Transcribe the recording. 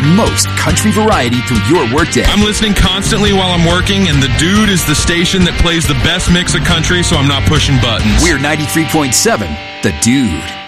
the most country variety through your workday. I'm listening constantly while I'm working, and The Dude is the station that plays the best mix of country, so I'm not pushing buttons. We're 93.7, The Dude.